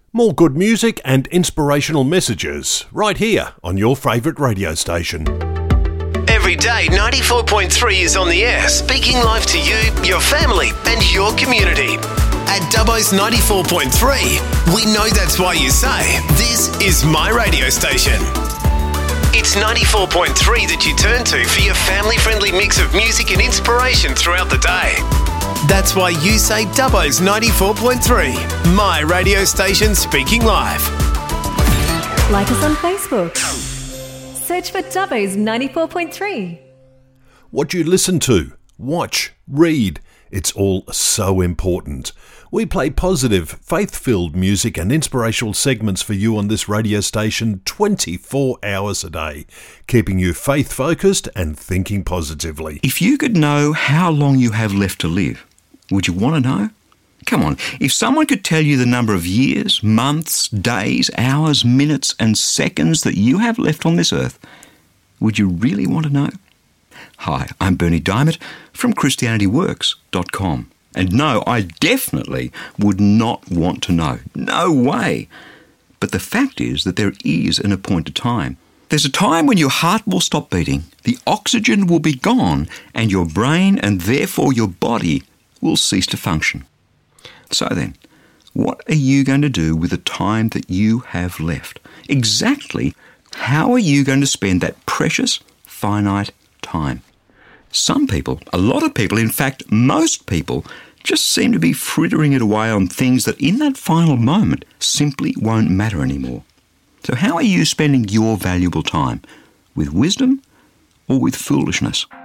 More good music and inspirational messages right here on your favourite radio station. Every day, 94.3 is on the air, speaking live to you, your family and your community. At Dubbo's 94.3, we know that's why you say, this is my radio station. It's 94.3 that you turn to for your family-friendly mix of music and inspiration throughout the day. That's why you say Dubbo's 94.3, my radio station speaking live. Like us on Facebook. Search for Dubbo's 94.3. What you listen to, watch, read, it's all so important. We play positive, faith-filled music and inspirational segments for you on this radio station 24 hours a day, keeping you faith-focused and thinking positively. If you could know how long you have left to live, would you want to know? Come on, if someone could tell you the number of years, months, days, hours, minutes and seconds that you have left on this earth, would you really want to know? Hi, I'm Bernie Diamond from ChristianityWorks.com. And no, I definitely would not want to know. No way. But the fact is that there is an appointed time. There's a time when your heart will stop beating, the oxygen will be gone, and your brain and therefore your body will cease to function. So then, what are you going to do with the time that you have left? Exactly how are you going to spend that precious, finite time? Some people, a lot of people, in fact, most people, just seem to be frittering it away on things that in that final moment simply won't matter anymore. So how are you spending your valuable time? With wisdom or with foolishness?